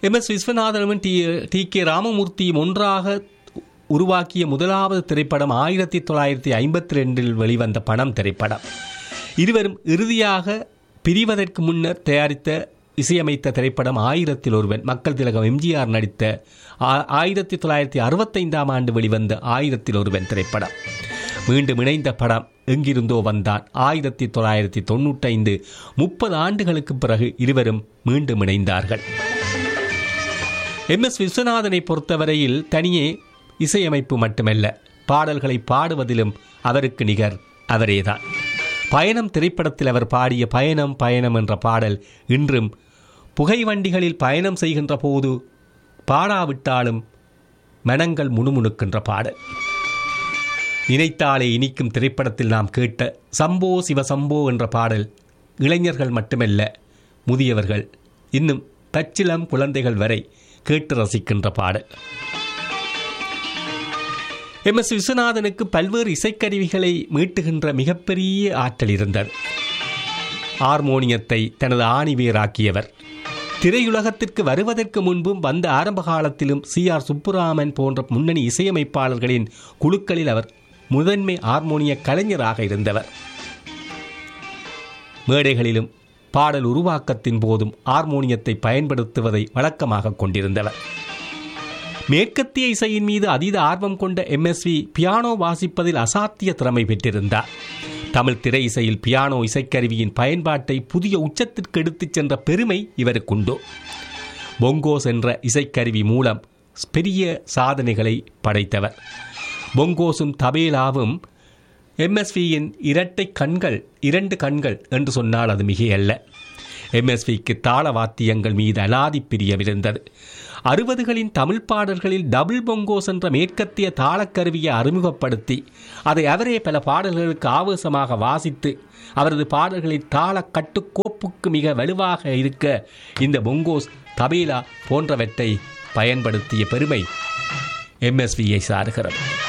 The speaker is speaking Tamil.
MS விஸ்வநாதனும் DK. ராமமூர்த்தியும் ஒன்றாக உருவாக்கிய முதலாவது திரைப்படம் 1952 வெளிவந்த பணம் திரைப்படம். இருவரும் இறுதியாக பிரிவதற்கு முன்னர் தயாரித்த இசையமைத்த திரைப்படம் 1001. மக்கள் திலகம் எம்ஜிஆர் நடித்த 1965 வெளிவந்த 1001 திரைப்படம். மீண்டும் இணைந்த படம் எங்கிருந்தோ வந்தான் 1995. 30 ஆண்டுகளுக்கு பிறகு இருவரும் மீண்டும் இணைந்தார்கள். MS விஸ்வநாதனை பொறுத்தவரையில் தனியே இசையமைப்பு மட்டுமல்ல, பாடல்களை பாடுவதிலும் அவருக்கு நிகர் அவரேதான். பயணம் திரைப்படத்தில் அவர் பாடிய பயணம் பயணம் என்ற பாடல் இன்றும் புகைவண்டிகளில் பயணம் செய்கின்ற போது பாடாவிட்டாலும் மனங்கள் முணுமுணுக்கின்ற பாடல். நினைத்தாலே இனிக்கும் திரைப்படத்தில் நாம் கேட்ட சம்போ சிவசம்போ என்ற பாடல் இளைஞர்கள் மட்டுமல்ல, முதியவர்கள் இன்னும் பச்சிளம் குழந்தைகள் வரை கேட்டு ரசிக்கின்ற பாடல். MS விஸ்வநாதனுக்கு பல்வேறு இசைக்கருவிகளை மீட்டுகின்ற மிகப்பெரிய ஆற்றல் இருந்தது. ஹார்மோனியத்தை தனது ஆணிவேராக்கியவர். திரையுலகத்திற்கு வருவதற்கு முன்பும் வந்த ஆரம்ப காலத்திலும் CR சுப்புராமன் போன்ற முன்னணி இசையமைப்பாளர்களின் குழுக்களில் அவர் முதன்மை ஹார்மோனிய கலைஞராக இருந்தவர். மேடைகளிலும் பாடல் உருவாக்கத்தின் போதும் ஹார்மோனியத்தை பயன்படுத்துவதை வழக்கமாக கொண்டிருந்தவர். மேற்கத்திய இசையின் மீது அதீத ஆர்வம் கொண்ட MSV பியானோ வாசிப்பதில் அசாத்திய திறமை பெற்றிருந்தார். தமிழ் திரை இசையில் பியானோ இசைக்கருவியின் பயன்பாட்டை புதிய உச்சத்திற்கு எடுத்துச் சென்ற பெருமை இவருக்குண்டு. பொங்கோஸ் என்ற இசைக்கருவி மூலம் பெரிய சாதனைகளை படைத்தவர். பொங்கோஸும் தபேலாவும் MSVயின் இரண்டு கண்கள் என்று சொன்னால் அது மிகையல்ல. MSVக்கு தாள வாத்தியங்கள் மீது அலாதி பிரியம் இருந்தது. 60களின் தமிழ் பாடல்களில் டபுள் பொங்கோஸ் என்ற மேற்கத்திய தாளக்கருவியை அறிமுகப்படுத்தி அதை அவரே பல பாடல்களுக்கு ஆவேசமாக வாசித்து அவரது பாடல்களில் தாள கட்டுக்கோப்புக்கு மிக வலுவாக இருக்க இந்த பொங்கோஸ் தபேலா போன்றவற்றை பயன்படுத்திய பெருமை MSVயை சாருகிறது.